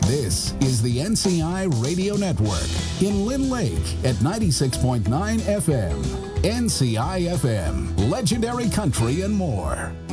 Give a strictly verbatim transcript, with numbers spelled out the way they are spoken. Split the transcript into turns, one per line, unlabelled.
This is the N C I Radio Network in Lynn Lake at ninety-six point nine F M. N C I F M, legendary country and more.